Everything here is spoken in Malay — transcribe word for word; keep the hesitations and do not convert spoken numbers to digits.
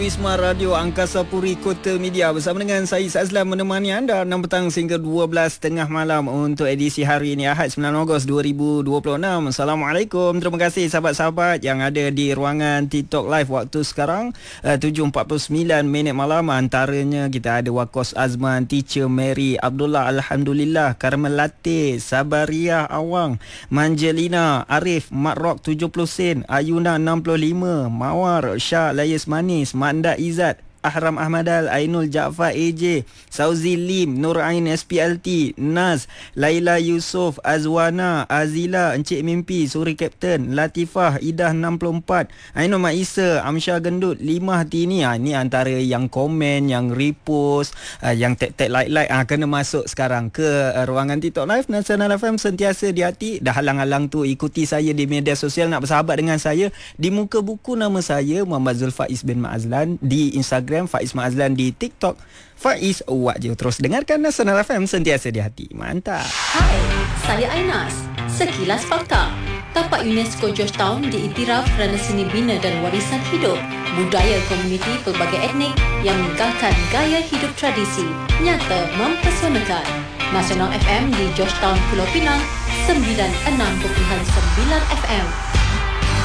Wisma Radio Angkasa Puri Kota Media bersama dengan saya Azlan menemani anda enam petang sehingga dua belas tiga puluh malam untuk edisi hari ini Ahad sembilan Ogos dua ribu dua puluh enam. Assalamualaikum. Terima kasih sahabat-sahabat yang ada di ruangan TikTok Live waktu sekarang uh, tujuh empat puluh sembilan minit malam. Antaranya kita ada Wakos Azman, Teacher Mary, Abdullah Alhamdulillah, Carmel Latte, Sabariah Awang, Manjelina, Arif, Mat Rock tujuh puluh sen, Ayuna enam puluh lima, Mawar, Syah, Layis Manis, Manda Izzat, Ahram Ahmadal, Ainul Jaafar A J, Sauzi Lim, Nur Ain S P L T, Naz, Laila Yusof, Azwana, Azila, Encik Mimpi, Suri Kapten, Latifah, Idah enam puluh empat, Ainul Maisa, Amsyah Gendut, Limah Tini. Ha, ini antara yang komen, yang repost, uh, yang tag-tag like-like. Ha, kena masuk sekarang ke uh, ruangan TikTok Live Nasional F M, sentiasa di hati. Dah halang-halang tu ikuti saya di media sosial, nak bersahabat dengan saya. Di muka buku nama saya Muhammad Zulfaiz bin Mak Azlan, di Instagram Faiz Mak Azlan, di TikTok Faiz Wak Je. Terus dengarkan Nasional F M, sentiasa di hati. Mantap. Hai, saya Ainas. Sekilas fakta. Tapak UNESCO Georgetown diiktiraf kerana seni bina dan warisan hidup, budaya komuniti pelbagai etnik yang mengekalkan gaya hidup tradisi, nyata mempesonakan. Nasional F M di Georgetown, Pulau Pinang, sembilan puluh enam perpuluhan sembilan F M.